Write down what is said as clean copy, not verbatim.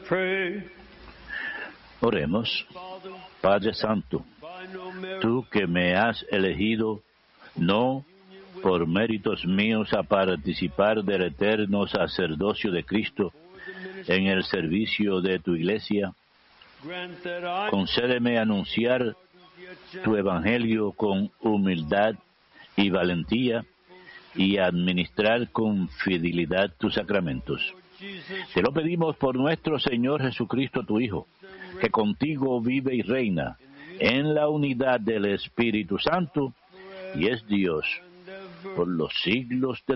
pray. Oremos. Padre Santo, tú que me has elegido, no por méritos míos, a participar del eterno sacerdocio de Cristo en el servicio de tu Iglesia, concédeme anunciar tu Evangelio con humildad y valentía y administrar con fidelidad tus sacramentos. Te lo pedimos por nuestro Señor Jesucristo, tu Hijo, que contigo vive y reina en la unidad del Espíritu Santo y es Dios por los siglos de